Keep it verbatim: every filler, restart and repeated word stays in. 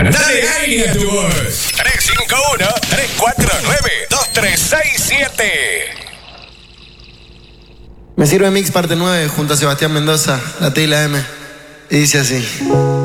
Dale aire a tu voz. tres cinco uno, tres cuatro nueve, dos tres seis siete. Me sirve Mix parte nueve junto a Sebastián Mendoza, la T y la M. Y dice así.